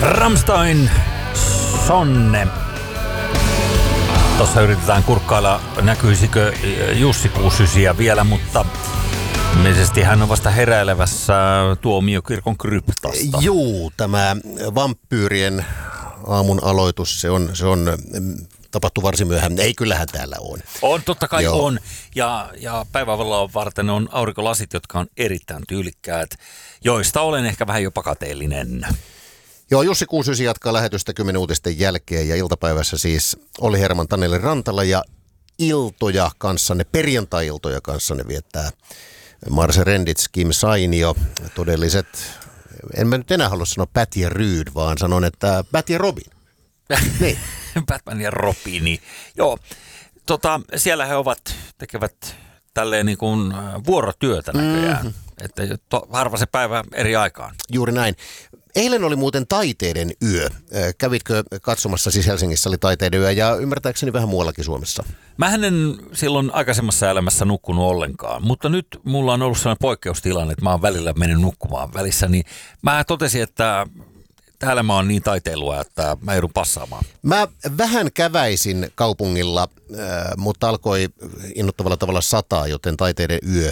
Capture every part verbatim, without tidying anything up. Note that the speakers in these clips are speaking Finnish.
Rammstein, Sonne. Tuossa yritetään kurkkailla, näkyisikö Jussi kuusikymmentäyhdeksän vielä, mutta ilmeisesti hän on vasta heräilevässä tuomiokirkon kryptasta. Juu, tämä vampyyrien aamun aloitus, se on, se on tapahtuu varsin myöhään. Ei, kyllähän täällä on. On, totta kai Joo. on. Ja, ja päivävaloa varten on aurinkolasit, jotka on erittäin tyylikkäät, joista olen ehkä vähän jopa kateellinen. Joo, Jussi kuusikymmentäyhdeksän jatkaa lähetystä kymmenen uutisten jälkeen ja iltapäivässä siis Olli Herman, Taneli Rantala ja iltoja kanssanne, perjantai-iltoja kanssanne viettää Marse Rendits, Kim Sainio, todelliset, en mä nyt enää halua sanoa Pat ja Ryd, vaan sanon, että Pat ja Robin. Niin. Batman ja Robini. Joo, tota, siellä he ovat, tekevät tälleen niin kuin vuorotyötä näköjään, mm-hmm. että to, harva se päivä eri aikaan. Juuri näin. Eilen oli muuten taiteiden yö. Kävitkö katsomassa, siis Helsingissä oli taiteiden yö ja ymmärtääkseni vähän muuallakin Suomessa? Mähän en silloin aikaisemmassa elämässä nukkunut ollenkaan, mutta nyt mulla on ollut sellainen poikkeustilanne, että mä oon välillä mennyt nukkumaan välissä, niin mä totesin, että täällä mä oon niin taiteilua, että mä joudun passaamaan. Mä vähän käväisin kaupungilla, mutta alkoi innoittavalla tavalla sataa, joten taiteiden yö.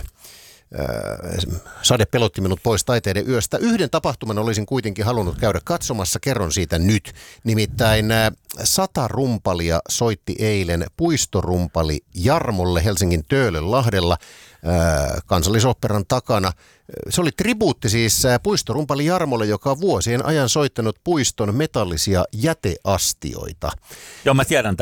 Sade pelotti minut pois taiteiden yöstä. Yhden tapahtuman olisin kuitenkin halunnut käydä katsomassa, kerron siitä nyt. Nimittäin sata rumpalia soitti eilen puistorumpali Jarmolle Helsingin Töölönlahdella Kansallisoopperan takana. Se oli tribuutti siis puistorumpali Jarmolle, joka on vuosien ajan soittanut puiston metallisia jäteastioita. Joo, mä tiedän